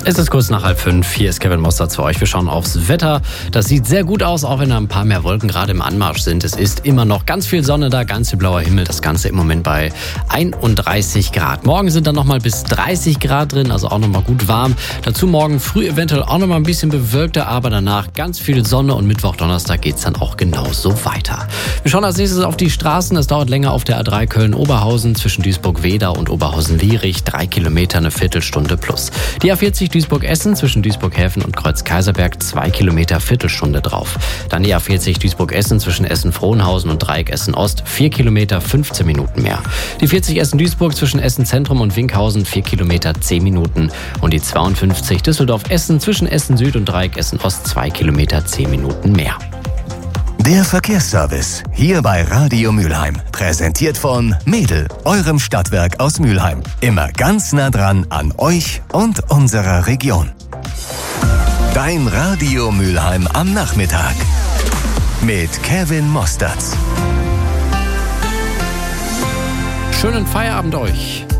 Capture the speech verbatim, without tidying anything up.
Es ist kurz nach halb fünf. Hier ist Kevin Mostert für euch. Wir schauen aufs Wetter. Das sieht sehr gut aus, auch wenn da ein paar mehr Wolken gerade im Anmarsch sind. Es ist immer noch ganz viel Sonne da, ganz viel blauer Himmel. Das Ganze im Moment bei einunddreißig Grad. Morgen sind dann nochmal bis dreißig Grad drin, also auch nochmal gut warm. Dazu morgen früh eventuell auch nochmal ein bisschen bewölkter, aber danach ganz viel Sonne und Mittwoch, Donnerstag geht's dann auch genauso weiter. Wir schauen als nächstes auf die Straßen. Es dauert länger auf der A drei Köln-Oberhausen zwischen Duisburg-Wedau und Oberhausen-Lierich. Drei Kilometer, eine Viertelstunde plus. Die A vierzig Duisburg-Essen zwischen Duisburg-Häfen und Kreuz-Kaiserberg, zwei Kilometer, Viertelstunde drauf. Dann die A vierzig Duisburg-Essen zwischen Essen-Frohnhausen und Dreieck Essen-Ost, vier Kilometer, fünfzehn Minuten mehr. Die vierzig Essen-Duisburg zwischen Essen-Zentrum und Winkhausen, vier Kilometer, zehn Minuten. Und die zweiundfünfzig Düsseldorf-Essen zwischen Essen-Süd und Dreieck Essen-Ost, zwei Kilometer, zehn Minuten mehr. Der Verkehrsservice, hier bei Radio Mülheim. Präsentiert von Mädel, eurem Stadtwerk aus Mülheim. Immer ganz nah dran an euch und unserer Region. Dein Radio Mülheim am Nachmittag. Mit Kevin Mostert. Schönen Feierabend euch.